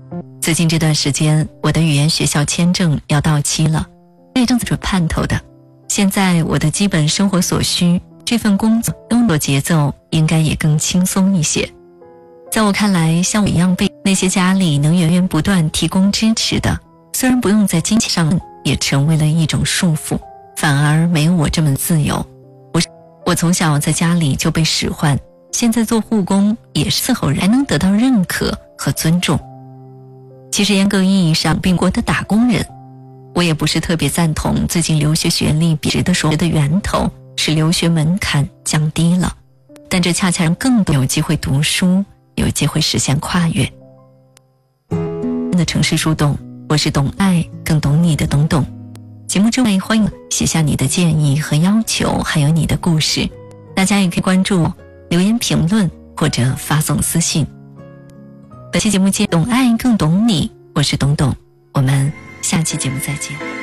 最近这段时间，我的语言学校签证要到期了，我也正在准盼头的。现在我的基本生活所需，这份工作工作节奏应该也更轻松一些。在我看来，像我一样被那些家里能源源不断提供支持的，虽然不用在经济上也成为了一种束缚，反而没有我这么自由。我从小在家里就被使唤，现在做护工也是伺候人，还能得到认可和尊重。其实严格意义上并国的打工人，我也不是特别赞同最近留学学历比值的说的源头是留学门槛降低了，但这恰恰让更多有机会读书，有机会实现跨越。的城市树洞，我是懂爱更懂你的懂懂。节目之外，欢迎写下你的建议和要求，还有你的故事。大家也可以关注我，留言评论或者发送私信。本期节目见，懂爱更懂你，我是懂懂，我们下期节目再见。